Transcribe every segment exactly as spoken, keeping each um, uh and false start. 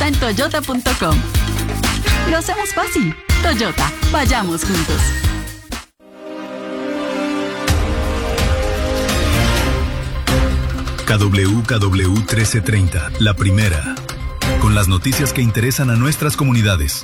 en toyota punto com. Lo hacemos fácil. Toyota, vayamos juntos. K W K W trece treinta, la primera. Con las noticias que interesan a nuestras comunidades.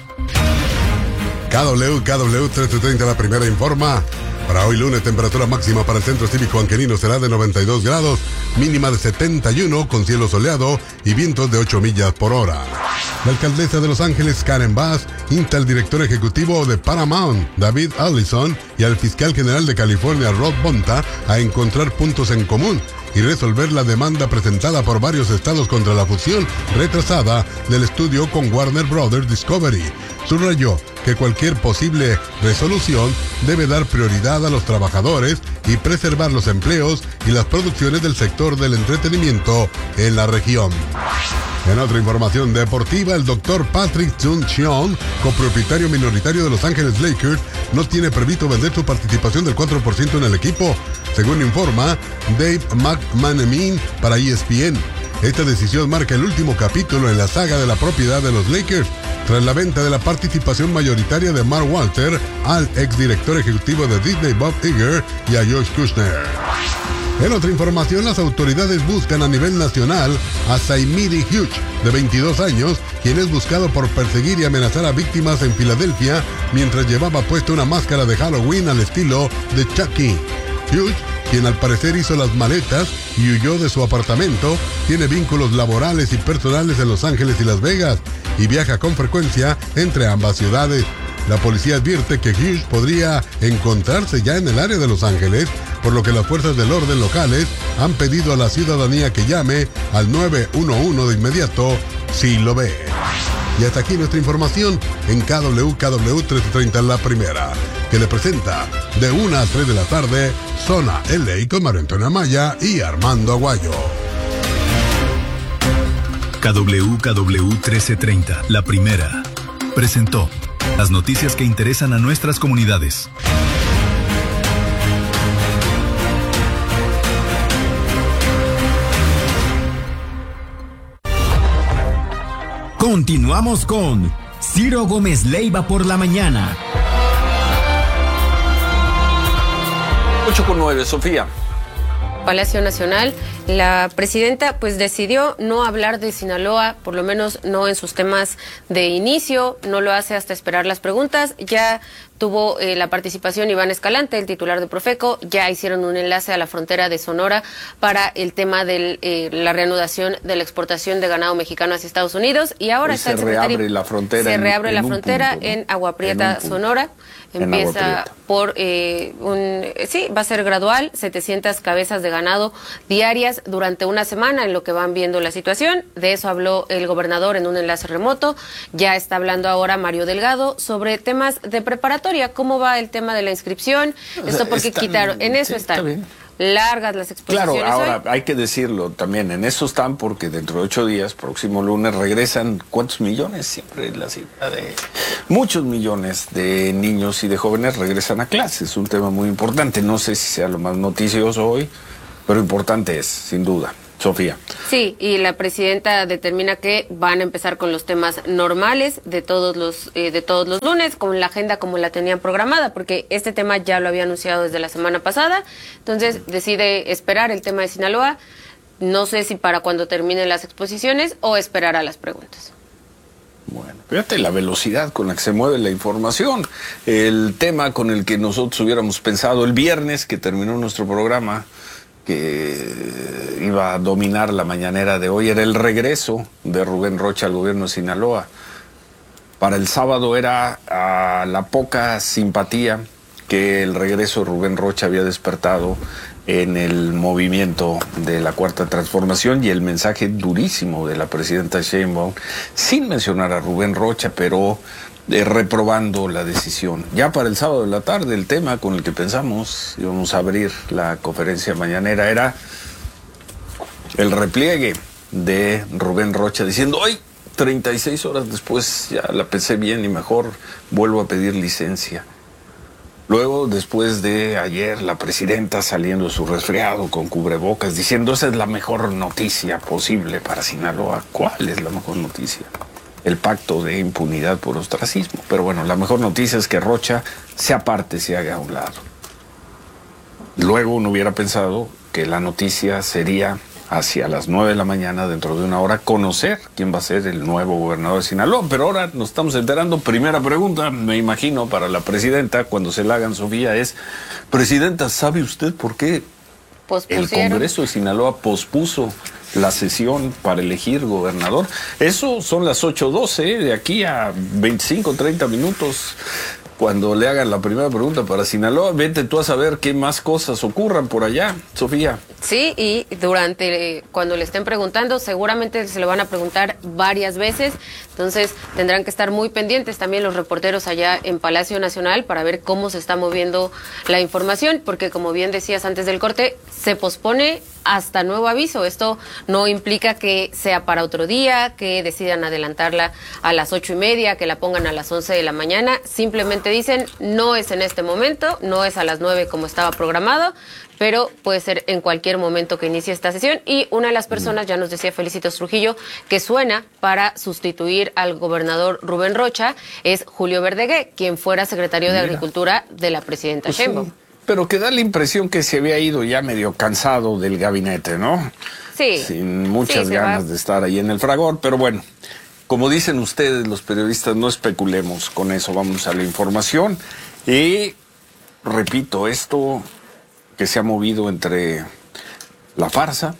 K W K W trece treinta, la primera, informa. Para hoy lunes, temperatura máxima para el Centro Cívico Angelino será de noventa y dos grados, mínima de setenta y uno, con cielo soleado y vientos de ocho millas por hora. La alcaldesa de Los Ángeles, Karen Bass, insta al director ejecutivo de Paramount, David Allison, y al fiscal general de California, Rod Bonta, a encontrar puntos en común y resolver la demanda presentada por varios estados contra la fusión retrasada del estudio con Warner Brothers Discovery. Subrayó que cualquier posible resolución debe dar prioridad a los trabajadores y preservar los empleos y las producciones del sector del entretenimiento en la región. En otra información deportiva, el doctor Patrick Chung-cheon, copropietario minoritario de Los Ángeles Lakers, no tiene previsto vender su participación del cuatro por ciento en el equipo, según informa Dave McManaman para E S P N. Esta decisión marca el último capítulo en la saga de la propiedad de los Lakers, tras la venta de la participación mayoritaria de Mark Walter al exdirector ejecutivo de Disney Bob Iger y a George Kushner. En otra información, las autoridades buscan a nivel nacional a Saimiri Hughes, de veintidós años, quien es buscado por perseguir y amenazar a víctimas en Filadelfia mientras llevaba puesta una máscara de Halloween al estilo de Chucky. Hughes, quien al parecer hizo las maletas y huyó de su apartamento, tiene vínculos laborales y personales en Los Ángeles y Las Vegas y viaja con frecuencia entre ambas ciudades. La policía advierte que Hughes podría encontrarse ya en el área de Los Ángeles, por lo que las fuerzas del orden locales han pedido a la ciudadanía que llame al nueve uno uno de inmediato si lo ve. Y hasta aquí nuestra información en K W K W trece treinta, la primera, que le presenta de una a tres de la tarde, Zona L A con María Antonia Maya y Armando Aguayo. K W K W trece treinta, la primera, presentó las noticias que interesan a nuestras comunidades. Continuamos con Ciro Gómez Leiva por la mañana. ocho con nueve, Sofía. Palacio Nacional, la presidenta pues decidió no hablar de Sinaloa, por lo menos no en sus temas de inicio, no lo hace hasta esperar las preguntas. Ya tuvo eh, la participación Iván Escalante, el titular de Profeco, ya hicieron un enlace a la frontera de Sonora para el tema de eh, la reanudación de la exportación de ganado mexicano hacia Estados Unidos, y ahora Hoy está se el secretario, reabre la frontera. Se en, reabre en la frontera punto, ¿no? en Agua Prieta, en Sonora. Empieza por eh, un, sí, va a ser gradual, setecientas cabezas de ganado diarias durante una semana en lo que van viendo la situación. De eso habló el gobernador en un enlace remoto. Ya está hablando ahora Mario Delgado sobre temas de preparatoria. ¿Cómo va el tema de la inscripción? O Esto sea, porque están, quitaron, en eso sí, están. Está bien. Largas las exposiciones. Claro, ahora hoy. hay que decirlo también, en eso están porque dentro de ocho días, próximo lunes, regresan, ¿cuántos millones? Siempre la cifra de muchos millones de niños y de jóvenes regresan a clases. Es un tema muy importante, no sé si sea lo más noticioso hoy, pero importante es, sin duda. Sofía. Sí, y la presidenta determina que van a empezar con los temas normales de todos los eh, de todos los lunes, con la agenda como la tenían programada, porque este tema ya lo había anunciado desde la semana pasada. Entonces decide esperar el tema de Sinaloa, no sé si para cuando terminen las exposiciones o esperar a las preguntas. Bueno, fíjate la velocidad con la que se mueve la información. El tema con el que nosotros hubiéramos pensado el viernes que terminó nuestro programa, que iba a dominar la mañanera de hoy, era el regreso de Rubén Rocha al gobierno de Sinaloa. Para el sábado era a la poca simpatía que el regreso de Rubén Rocha había despertado en el movimiento de la Cuarta Transformación y el mensaje durísimo de la presidenta Sheinbaum, sin mencionar a Rubén Rocha, pero Eh, reprobando la decisión. Ya para el sábado de la tarde, el tema con el que pensamos íbamos a abrir la conferencia mañanera era el repliegue de Rubén Rocha diciendo, hoy, treinta y seis horas después, ya la pensé bien y mejor vuelvo a pedir licencia. Luego, después de ayer, la presidenta saliendo de su resfriado con cubrebocas, diciendo, esa es la mejor noticia posible para Sinaloa. ¿Cuál es la mejor noticia? el pacto de impunidad por ostracismo. Pero bueno, la mejor noticia es que Rocha se aparte, se haga a un lado. Luego uno hubiera pensado que la noticia sería hacia las nueve de la mañana, dentro de una hora, conocer quién va a ser el nuevo gobernador de Sinaloa. Pero ahora nos estamos enterando. Primera pregunta, me imagino, para la presidenta, cuando se la hagan, Sofía, es: Presidenta, ¿sabe usted por qué el Congreso de Sinaloa pospuso la sesión para elegir gobernador? Eso son las ocho doce, ¿eh? De aquí a veinticinco, treinta minutos. Cuando le hagan la primera pregunta para Sinaloa, vete tú a saber qué más cosas ocurran por allá, Sofía. Sí, y durante, eh, cuando le estén preguntando, seguramente se lo van a preguntar varias veces, entonces tendrán que estar muy pendientes también los reporteros allá en Palacio Nacional para ver cómo se está moviendo la información, porque como bien decías antes del corte, se pospone hasta nuevo aviso. Esto no implica que sea para otro día, que decidan adelantarla a las ocho y media, que la pongan a las once de la mañana. Simplemente dicen, no es en este momento, no es a las nueve como estaba programado, pero puede ser en cualquier momento que inicie esta sesión. Y una de las personas, ya nos decía Felicitos Trujillo, que suena para sustituir al gobernador Rubén Rocha, es Julio Verdegué, quien fuera secretario de Mira. Agricultura de la presidenta pues Sheinbaum. Sí. Pero que da la impresión que se había ido ya medio cansado del gabinete, ¿no? Sí. Sin muchas sí, ganas va. de estar ahí en el fragor, pero bueno, como dicen ustedes, los periodistas, no especulemos con eso, vamos a la información. Y repito, esto que se ha movido entre la farsa,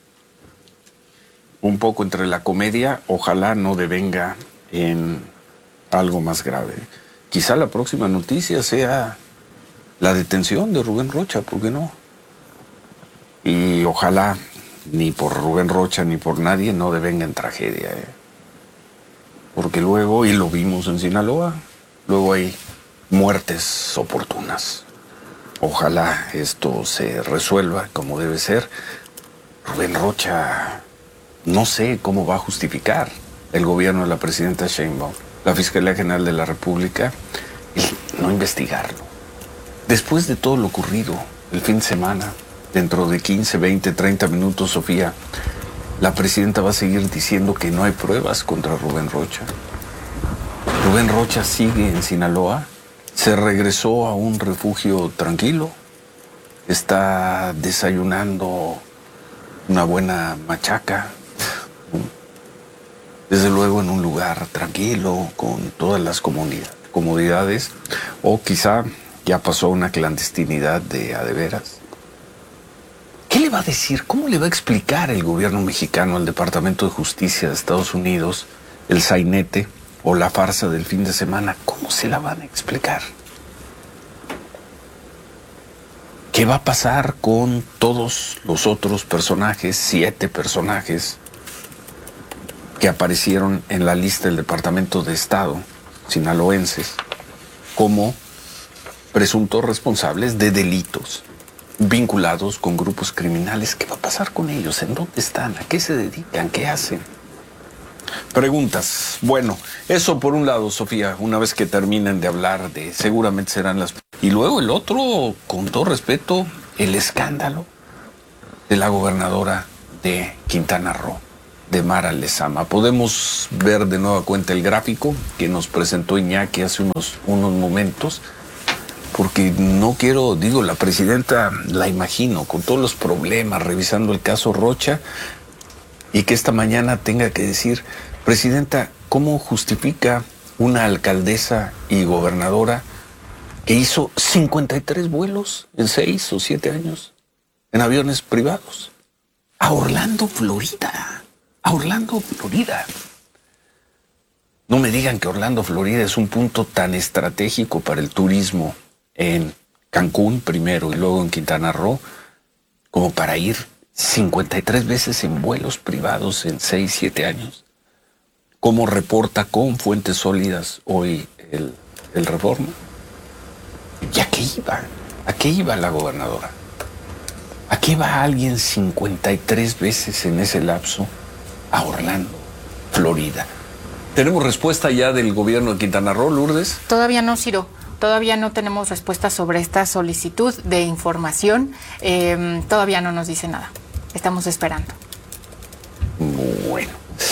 un poco entre la comedia, ojalá no devenga en algo más grave. Quizá la próxima noticia sea la detención de Rubén Rocha, ¿por qué no? Y ojalá ni por Rubén Rocha ni por nadie no devenga en tragedia, ¿eh? Porque luego, y lo vimos en Sinaloa, luego hay muertes oportunas. Ojalá esto se resuelva como debe ser. Rubén Rocha, no sé cómo va a justificar el gobierno de la presidenta Sheinbaum, la Fiscalía General de la República, el no investigarlo. Después de todo lo ocurrido el fin de semana, dentro de quince, veinte, treinta minutos, Sofía, la presidenta va a seguir diciendo que no hay pruebas contra Rubén Rocha. Rubén Rocha sigue en Sinaloa, se regresó a un refugio tranquilo, está desayunando una buena machaca, desde luego en un lugar tranquilo, con todas las comodidades, o quizá ya pasó una clandestinidad de a de veras. ¿Qué le va a decir? ¿Cómo le va a explicar el gobierno mexicano al Departamento de Justicia de Estados Unidos el sainete o la farsa del fin de semana? ¿Cómo se la van a explicar? ¿Qué va a pasar con todos los otros personajes, siete personajes que aparecieron en la lista del Departamento de Estado sinaloenses como presuntos responsables de delitos vinculados con grupos criminales? ¿Qué va a pasar con ellos? ¿En dónde están? ¿A qué se dedican? ¿Qué hacen? Preguntas. Bueno, eso por un lado, Sofía, una vez que terminen de hablar de, seguramente serán las... Y luego el otro, con todo respeto, el escándalo de la gobernadora de Quintana Roo, de Mara Lezama. Podemos ver de nueva cuenta el gráfico que nos presentó Iñaki hace unos, unos momentos, porque no quiero, digo, la presidenta la imagino con todos los problemas, revisando el caso Rocha, y que esta mañana tenga que decir: Presidenta, ¿cómo justifica una alcaldesa y gobernadora que hizo cincuenta y tres vuelos en seis o siete años en aviones privados a Orlando, Florida? A Orlando, Florida. No me digan que Orlando, Florida es un punto tan estratégico para el turismo en Cancún primero y luego en Quintana Roo, como para ir cincuenta y tres veces en vuelos privados en seis, siete años. Como reporta con fuentes sólidas hoy el, el Reforma. ¿Y a qué iba? ¿A qué iba la gobernadora? ¿A qué va alguien cincuenta y tres veces en ese lapso a Orlando, Florida? ¿Tenemos respuesta ya del gobierno de Quintana Roo, Lourdes? Todavía no, Ciro. Todavía no tenemos respuesta sobre esta solicitud de información. Eh, todavía no nos dice nada. Estamos esperando. Bueno,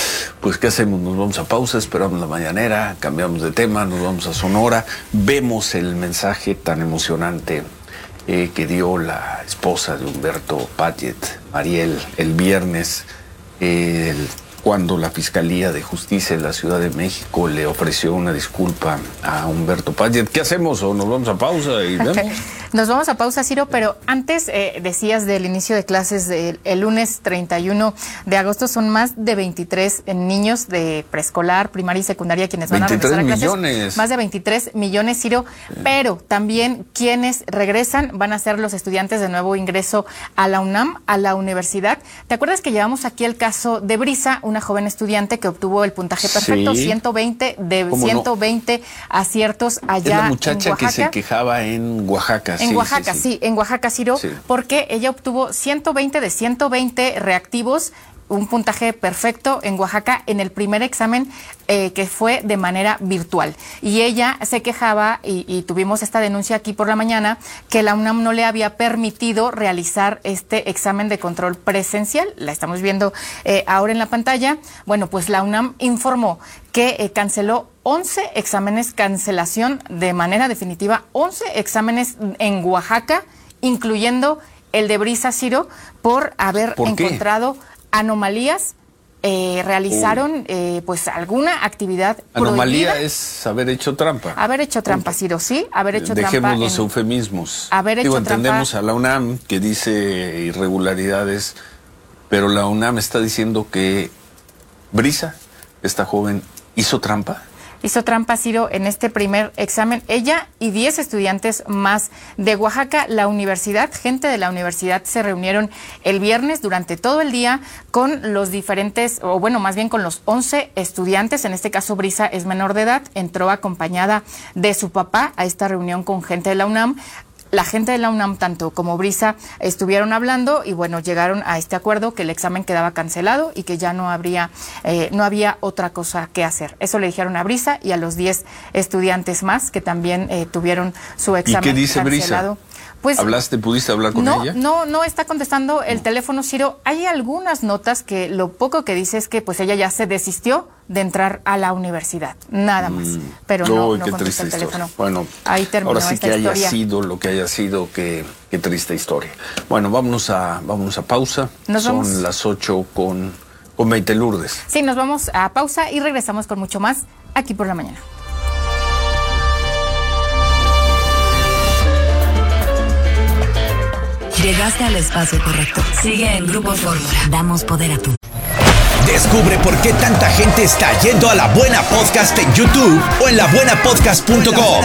pues ¿qué hacemos? Nos vamos a pausa, esperamos la mañanera, cambiamos de tema, nos vamos a Sonora, vemos el mensaje tan emocionante eh, que dio la esposa de Humberto Payet, Mariel, el viernes, eh, el cuando la Fiscalía de Justicia de la Ciudad de México le ofreció una disculpa a Humberto Payet. ¿Qué hacemos? ¿O nos vamos a pausa y vemos? Nos vamos a pausa, Ciro, pero antes eh, decías del inicio de clases del el lunes treinta y uno de agosto. Son más de veintitrés niños de preescolar, primaria y secundaria quienes van a regresar a clases. millones. Más de veintitrés millones, Ciro. Sí. Pero también quienes regresan van a ser los estudiantes de nuevo ingreso a la UNAM, a la universidad. ¿Te acuerdas que llevamos aquí el caso de Brisa, una joven estudiante que obtuvo el puntaje perfecto, sí. ciento veinte de ciento veinte no? aciertos allá en Oaxaca? Es la muchacha que se quejaba en Oaxaca. En sí, Oaxaca, sí, sí. sí, en Oaxaca, Ciro, sí. porque ella obtuvo ciento veinte de ciento veinte reactivos, un puntaje perfecto en Oaxaca en el primer examen eh, que fue de manera virtual. Y ella se quejaba, y, y tuvimos esta denuncia aquí por la mañana, que la UNAM no le había permitido realizar este examen de control presencial. La estamos viendo eh, ahora en la pantalla. Bueno, pues la UNAM informó que eh, canceló once exámenes, cancelación de manera definitiva, once exámenes en Oaxaca, incluyendo el de Brisa, Ciro, por haber ¿Por encontrado qué? anomalías. Eh, realizaron eh, pues alguna actividad Anomalía prohibida. Es haber hecho trampa. Haber hecho trampa, Ciro, sí, haber hecho Dejemos trampa. los en, eufemismos. Haber Digo, hecho entendemos trampa. a la UNAM que dice irregularidades, pero la UNAM está diciendo que Brisa, esta joven, hizo trampa. Hizo trampa, Ciro, en este primer examen. Ella y diez estudiantes más de Oaxaca. La universidad, gente de la universidad se reunieron el viernes durante todo el día con los diferentes, o bueno, más bien con los once estudiantes. En este caso, Brisa es menor de edad. Entró acompañada de su papá a esta reunión con gente de la UNAM. La gente de la UNAM, tanto como Brisa, estuvieron hablando y bueno, llegaron a este acuerdo que el examen quedaba cancelado y que ya no habría, eh, no había otra cosa que hacer. Eso le dijeron a Brisa y a los diez estudiantes más que también eh, tuvieron su examen cancelado. ¿Y qué dice cancelado. Brisa? Pues, ¿Hablaste, pudiste hablar con no, ella? No, no está contestando el no. teléfono, Ciro. Hay algunas notas que lo poco que dice es que pues ella ya se desistió de entrar a la universidad, nada más. Mm. Pero no, oh, no qué contesta el historia. teléfono. Bueno, ahí terminó ahora sí esta que historia. haya sido lo que haya sido, qué, qué triste historia. Bueno, vámonos a, vámonos a pausa. Nos Son vamos. las ocho con, con veinte Lourdes. Sí, nos vamos a pausa y regresamos con mucho más aquí por la mañana. Llegaste al espacio correcto. Sigue en Grupo Fórmula. Damos poder a tu. Descubre por qué tanta gente está yendo a La Buena Podcast en YouTube o en la buena podcast punto com.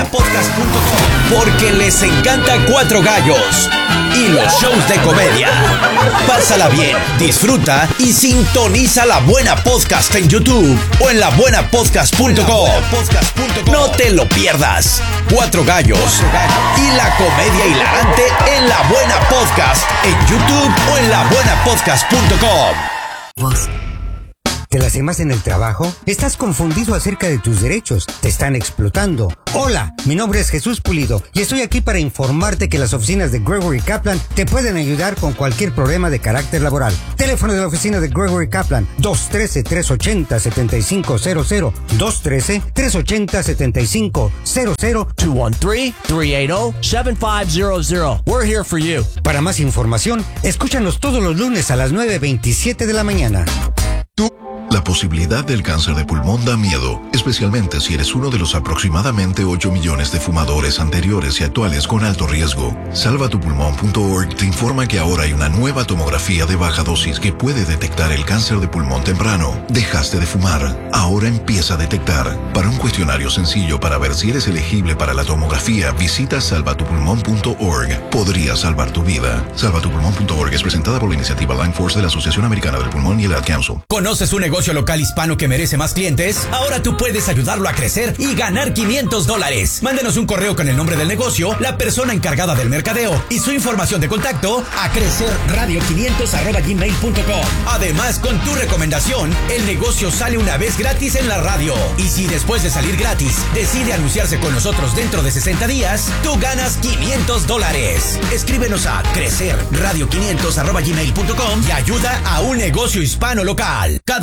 Porque les encanta Cuatro Gallos y los shows de comedia. Pásala bien, disfruta y sintoniza La Buena Podcast en YouTube o en la buena podcast punto com. No te lo pierdas. Cuatro Gallos y la comedia hilarante en La Buena Podcast en YouTube o en la buena podcast punto com. Vos. ¿Te las quemas en el trabajo? ¿Estás confundido acerca de tus derechos? ¿Te están explotando? Hola, mi nombre es Jesús Pulido y estoy aquí para informarte que las oficinas de Gregory Kaplan te pueden ayudar con cualquier problema de carácter laboral. Teléfono de la oficina de Gregory Kaplan, dos uno tres, tres ocho cero, siete cinco cero cero, dos uno tres, tres ocho cero, siete cinco cero cero, dos uno tres, tres ocho cero, siete cinco cero cero. We're here for you. Para más información, escúchanos todos los lunes a las nueve veintisiete de la mañana. La posibilidad del cáncer de pulmón da miedo, especialmente si eres uno de los aproximadamente ocho millones de fumadores anteriores y actuales con alto riesgo. salva tu pulmón punto org te informa que ahora hay una nueva tomografía de baja dosis que puede detectar el cáncer de pulmón temprano. Dejaste de fumar, ahora empieza a detectar. Para un cuestionario sencillo para ver si eres elegible para la tomografía, visita salva tu pulmón punto org. Podría salvar tu vida. salva tu pulmón punto org es presentada por la iniciativa Line Force de la Asociación Americana del Pulmón y el Ad Council. ¿Conoces un negocio local hispano que merece más clientes? Ahora tú puedes ayudarlo a crecer y ganar quinientos dólares. Mándenos un correo con el nombre del negocio, la persona encargada del mercadeo y su información de contacto a crecerradio quinientos arroba gmail punto com. Además, con tu recomendación, el negocio sale una vez gratis en la radio. Y si después de salir gratis decide anunciarse con nosotros dentro de sesenta días, tú ganas quinientos dólares. Escríbenos a crecerradio quinientos arroba gmail punto com y ayuda a un negocio hispano local. Cada